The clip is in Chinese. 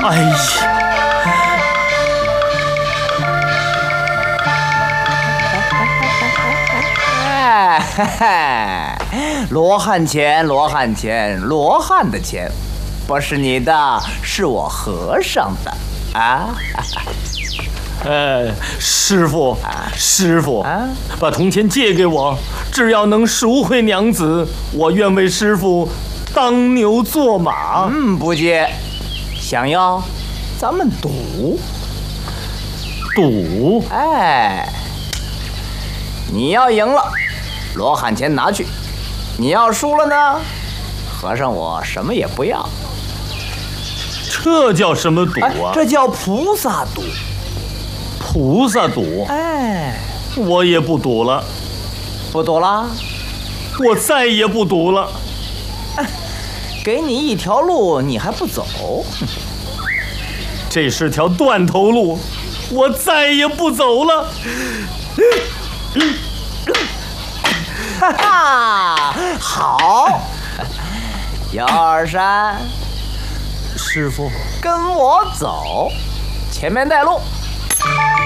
哎呀！罗汉钱，罗汉钱，罗汉的钱，不是你的，是我和尚的啊！ 师傅，师傅，把铜钱借给我，只要能赎回娘子，我愿为师傅当牛做马。 不借，想要，咱们赌。 赌？ 你要赢了，罗汉钱拿去；你要输了呢，和尚我什么也不要。 这叫什么赌啊？ 这叫菩萨赌。 菩萨赌？我也不赌了。 不赌了？ 我再也不赌了。 给你一条路，你还不走？ 这是条断头路，我再也不走了。 哈哈，好，姚二山， 师傅， 跟我走，前面带路。